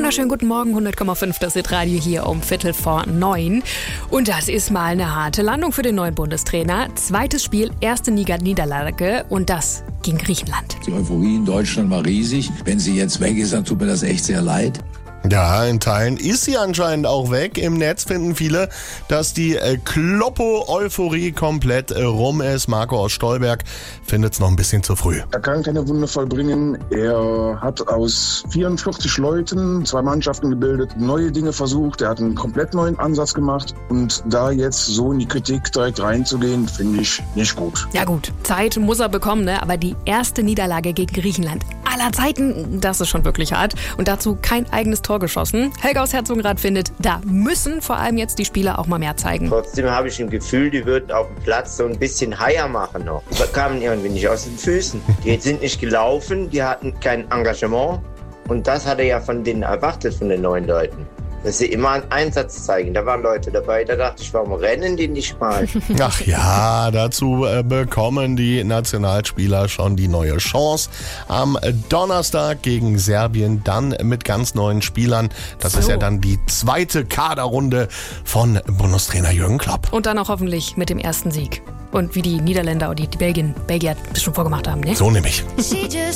wunderschönen guten Morgen, 100,5, das Hitradio hier um 8:45. Und das ist mal eine harte Landung für den neuen Bundestrainer. Zweites Spiel, erste Niederlage und das gegen Griechenland. Die Euphorie in Deutschland war riesig. Wenn sie jetzt weg ist, dann tut mir das echt sehr leid. Ja, in Teilen ist sie anscheinend auch weg. Im Netz finden viele, dass die Kloppo-Euphorie komplett rum ist. Marco aus Stolberg findet es noch ein bisschen zu früh. Er kann keine Wunder vollbringen. Er hat aus 44 Leuten 2 Mannschaften gebildet, neue Dinge versucht. Er hat einen komplett neuen Ansatz gemacht. Und da jetzt so in die Kritik direkt reinzugehen, finde ich nicht gut. Ja gut, Zeit muss er bekommen, ne? Aber die erste Niederlage gegen Griechenland aller Zeiten, das ist schon wirklich hart. Und dazu kein eigenes Tor geschossen. Helga aus Herzogenrath findet, da müssen vor allem jetzt die Spieler auch mal mehr zeigen. Trotzdem habe ich ein Gefühl, die würden auf dem Platz so ein bisschen Haier machen noch. Die kamen irgendwie nicht aus den Füßen. Die sind nicht gelaufen, die hatten kein Engagement. Und das hat er ja von denen erwartet, von den neuen Leuten. Dass sie immer einen Einsatz zeigen. Da waren Leute dabei, da dachte ich, warum rennen die nicht mal? Ach ja, dazu bekommen die Nationalspieler schon die neue Chance. Am Donnerstag gegen Serbien, dann mit ganz neuen Spielern. Das ist ja dann die zweite Kaderrunde von Bundestrainer Jürgen Klopp. Und dann auch hoffentlich mit dem ersten Sieg. Und wie die Niederländer oder die Belgier das schon vorgemacht haben, ne? So nämlich.